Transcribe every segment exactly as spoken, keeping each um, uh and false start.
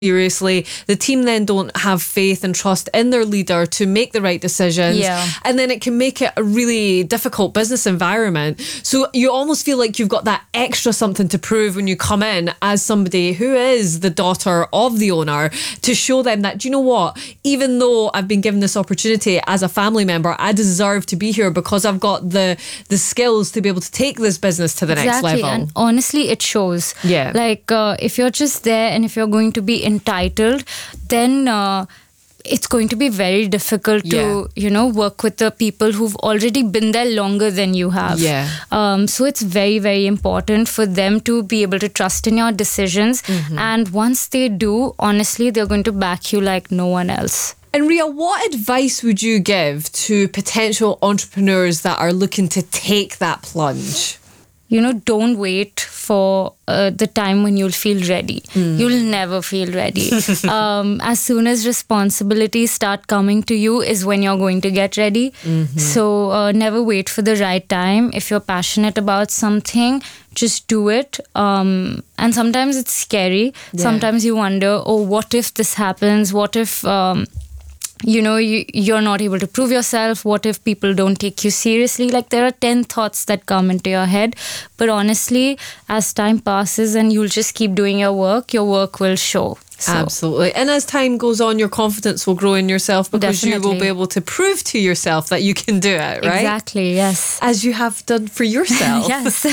seriously. The team then don't have faith and trust in their leader to make the right decisions. Yeah. And then it can make it a really difficult business environment. So you almost feel like you've got that extra something to prove when you come in as somebody who is the daughter of the owner, to show them that, do you know what? Even though I've been given this opportunity as a family member, I deserve to be here because I've got the the skills to be able to take this business to the exactly. next level. And honestly, it shows. Yeah. Like uh, if you're just there and if you're going to be entitled, then uh, it's going to be very difficult Yeah. to, you know, work with the people who've already been there longer than you have. Yeah. Um, so it's very, very important for them to be able to trust in your decisions. Mm-hmm. And once they do, honestly, they're going to back you like no one else. And Ria, what advice would you give to potential entrepreneurs that are looking to take that plunge? You know, don't wait for uh, the time when you'll feel ready. Mm. You'll never feel ready. um, as soon as responsibilities start coming to you is when you're going to get ready. Mm-hmm. So uh, never wait for the right time. If you're passionate about something, just do it. Um, and sometimes it's scary. Yeah. Sometimes you wonder, oh, what if this happens? What if... Um, you know, you, you're not able to prove yourself? What if people don't take you seriously? Like, there are ten thoughts that come into your head. But honestly, as time passes and you'll just keep doing your work, your work will show. So. Absolutely. And as time goes on, your confidence will grow in yourself because Definitely. you will be able to prove to yourself that you can do it, right? Exactly, yes. As you have done for yourself. Yes.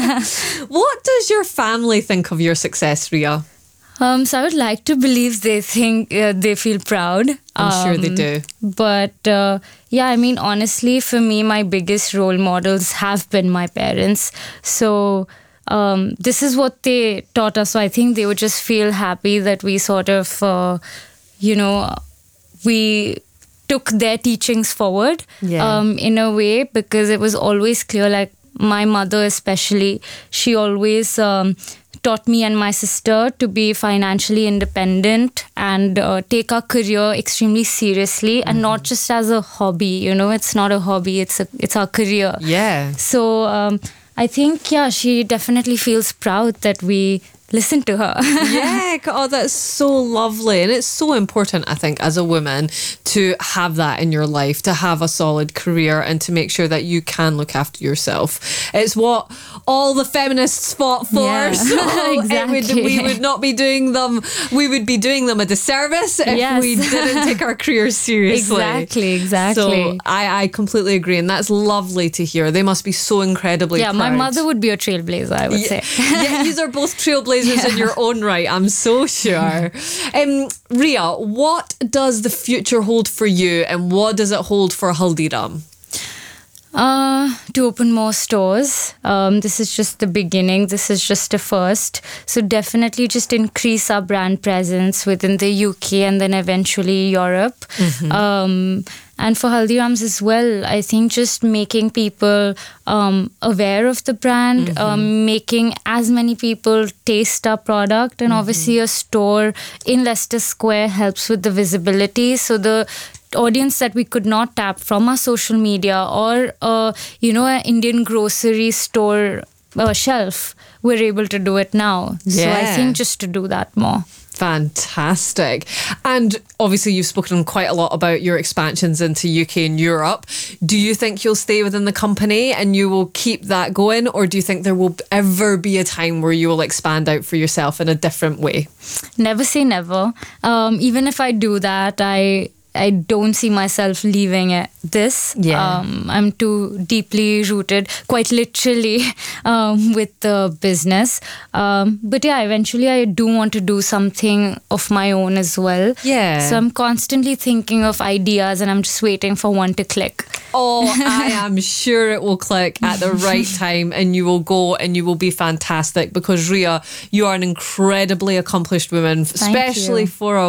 What does your family think of your success, Ria? Um, so I would like to believe they think uh, they feel proud. I'm um, sure they do. But uh, yeah, I mean, honestly, for me, my biggest role models have been my parents. So um, this is what they taught us. So I think they would just feel happy that we sort of, uh, you know, we took their teachings forward yeah. um, in a way, because it was always clear, like my mother especially, she always... Um, taught me and my sister to be financially independent and uh, take our career extremely seriously, mm-hmm. and not just as a hobby. You know, it's not a hobby, it's a, it's our career. Yeah. So um, I think, yeah, she definitely feels proud that we listen to her. Yeah, oh, that's so lovely. And it's so important, I think, as a woman to have that in your life, to have a solid career and to make sure that you can look after yourself. It's what all the feminists fought for. Yeah, so exactly. it would, we would not be doing them, we would be doing them a disservice if yes. we didn't take our careers seriously. Exactly, exactly. So I, I completely agree. And that's lovely to hear. They must be so incredibly yeah, proud. my mother would be a trailblazer, I would yeah, say. Yeah, you are both trailblazers yeah. in your own right, I'm so sure. um, Ria, what does the future hold for you and what does it hold for Haldiram? Uh, to open more stores. Um, this is just the beginning. This is just a first. So definitely just increase our brand presence within the U K and then eventually Europe. Mm-hmm. Um, and for Haldiram's as well, I think just making people um, aware of the brand, mm-hmm. um, making as many people taste our product, and mm-hmm. obviously a store in Leicester Square helps with the visibility. So the audience that we could not tap from our social media or, uh, you know, an Indian grocery store uh, shelf, we're able to do it now. Yeah. So I think just to do that more. Fantastic. And obviously you've spoken quite a lot about your expansions into U K and Europe. Do you think you'll stay within the company and you will keep that going, or do you think there will ever be a time where you will expand out for yourself in a different way? Never say never. Um, even if I do that, I... I don't see myself leaving it, this. Yeah. Um, I'm too deeply rooted, quite literally, um, with the business. Um, but yeah, eventually I do want to do something of my own as well. Yeah. So I'm constantly thinking of ideas and I'm just waiting for one to click. Oh, I am sure it will click at the right time and you will go and you will be fantastic, because Ria, you are an incredibly accomplished woman, Thank especially you. for a